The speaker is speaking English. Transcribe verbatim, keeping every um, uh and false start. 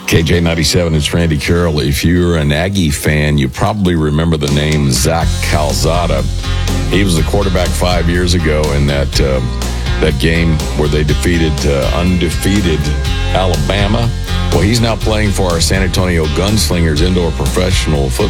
K J ninety-seven, it's Randy Carroll. If you're an Aggie fan, you probably remember the name Zach Calzada. He was the quarterback five years ago in that uh, that game where they defeated uh, undefeated Alabama. Well, he's now playing for our San Antonio Gunslingers indoor professional football